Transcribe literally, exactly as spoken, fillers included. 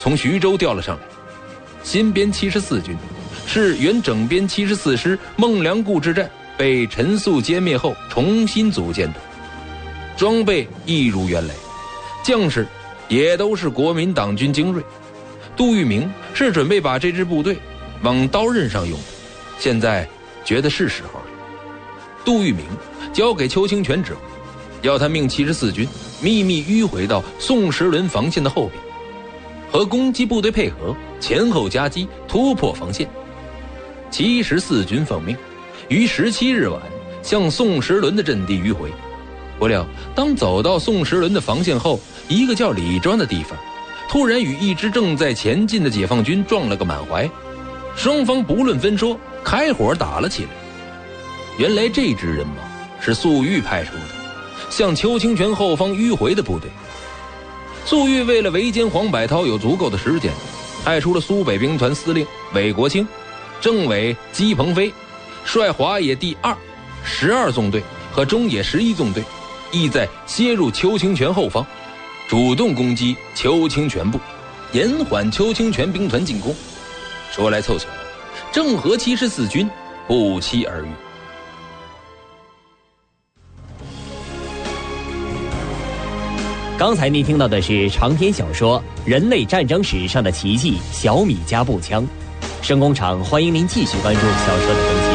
从徐州调了上来。新编七十四军是原整编七十四师孟良崮之战被陈粟歼灭后重新组建的，装备一如原来，将士也都是国民党军精锐。杜聿明是准备把这支部队往刀刃上用的，现在觉得是时候了。杜聿明交给邱清泉指挥，要他命七十四军秘密迂回到宋时轮防线的后边，和攻击部队配合，前后夹击，突破防线。七十四军奉命于十七日晚向宋时轮的阵地迂回。不料当走到宋时轮的防线后，一个叫李庄的地方突然与一支正在前进的解放军撞了个满怀，双方不论分说，开火打了起来。原来这支人马是粟裕派出的，向邱清泉后方迂回的部队。粟裕为了围歼黄百韬有足够的时间，派出了苏北兵团司令韦国清、政委姬鹏飞，率华野第二、十二纵队和中野十一纵队，意在切入邱清泉后方，主动攻击邱清泉部，延缓邱清泉兵团进攻。说来凑巧，正和七十四军不期而遇。 刚才您听到的是长篇小说《人类战争史上的奇迹——小米加步枪》。声工厂欢迎您继续关注小说的更新。